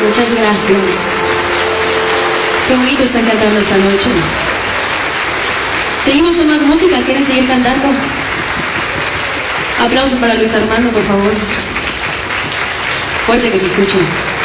Muchas gracias. Qué bonito están cantando esta noche. Seguimos con más música, ¿quieren seguir cantando? Aplauso para Luis Armando, por favor. Fuerte que se escuche.